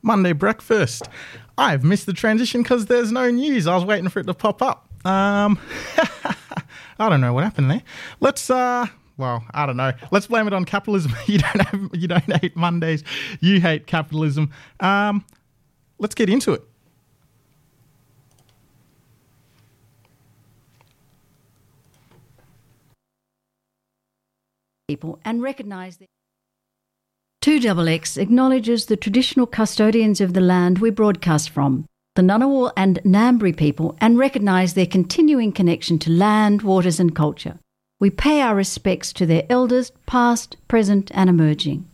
Monday breakfast. I've missed the transition because there's no news. I was waiting for it to pop up. I don't know what happened there. Well, I don't know. Let's blame it on capitalism. You don't hate Mondays. You hate capitalism. Let's get into it. People and recognise that 2XX acknowledges the traditional custodians of the land we broadcast from, the Ngunnawal and Ngambri people, and recognise their continuing connection to land, waters and culture. We pay our respects to their elders, past, present and emerging.